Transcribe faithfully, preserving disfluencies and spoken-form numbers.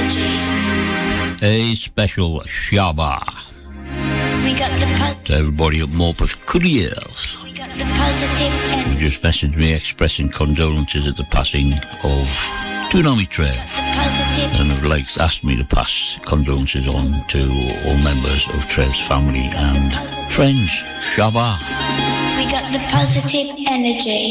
A special Shabbat We got the positive. to everybody at Morpeth Couriers. We got the positive Who energy. just messaged me expressing condolences at the passing of Toonami Trev, Positive. and have like asked me to pass condolences on to all members of Trev's family and friends. Shabbat. We got the positive energy.